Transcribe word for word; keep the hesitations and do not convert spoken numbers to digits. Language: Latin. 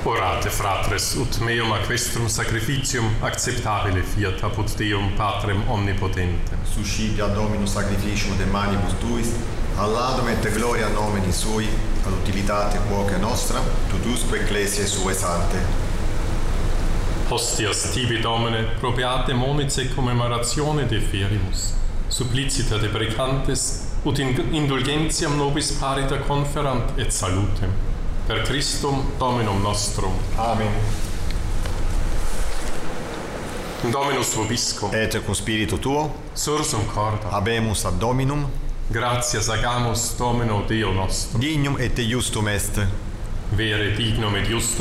Orate, fratres, ut meum a questrum sacrificium acceptabile fiat apud Deum Patrem omnipotentem. Suscitia Dominus sacrificium de manibus tuis, alladum et gloria nomini sui, ad utilitate quoque nostra, tutusque ecclesiae sue sante. Hostias tibi Domine, probeate momice commemoratione deferimus, supplicita deprecantes, ut in indulgentiam nobis parita conferant et salutem. Per Christum Dominum nostrum. Amen. Dominus vobiscum. Et cum spiritu tuo. Sursum corda. Habemus ad Dominum. Gratias agamus Domino Deo nostro. Dignum et justum est. Vere dignum et justum